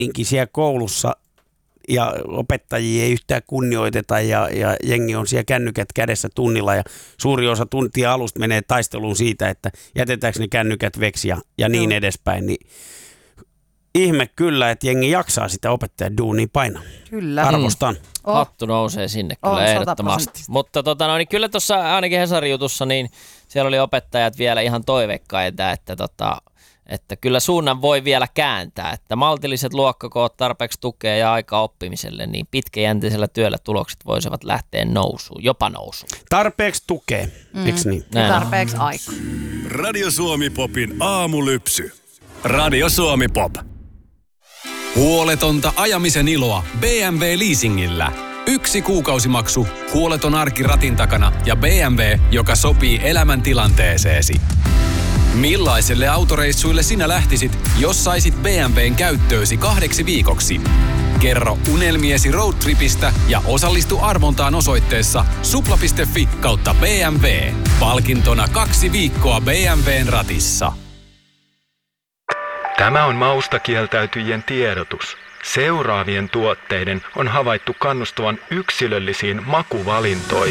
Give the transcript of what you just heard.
siellä koulussa ja opettajia ei yhtään kunnioiteta ja jengi on siellä kännykät kädessä tunnilla ja suuri osa tuntia alusta menee taisteluun siitä, että jätetäänkö ne kännykät veksi ja niin edespäin, niin ihme kyllä, että jengi jaksaa sitä opettajan duunia painaa. Kyllä. Arvostan. Hattu nousee sinne kyllä ehdottomasti. Mutta niin kyllä tuossa ainakin Hesarin jutussa, niin siellä oli opettajat vielä ihan toiveikkaita, että kyllä suunnan voi vielä kääntää, että maltilliset luokkakoot, tarpeeksi tukea ja aika oppimiselle, niin pitkäjänteisellä työllä tulokset voisivat lähteä nousuun, jopa nousuun. Tarpeeksi tukea, eikö niin? Tarpeeksi aikaa. Radio Suomi Popin aamulypsy. Radio Suomi Pop. Huoletonta ajamisen iloa BMW Leasingillä. 1 kuukausimaksu, huoleton arki ratin takana ja BMW, joka sopii elämäntilanteeseesi. Millaiselle autoreissuille sinä lähtisit, jos saisit BMWn käyttöösi 2 viikoksi? Kerro unelmiesi roadtripistä ja osallistu arvontaan osoitteessa supla.fi/BMW. Palkintona 2 viikkoa BMWn ratissa. Tämä on maustakieltäytyjien tiedotus. Seuraavien tuotteiden on havaittu kannustavan yksilöllisiin makuvalintoihin.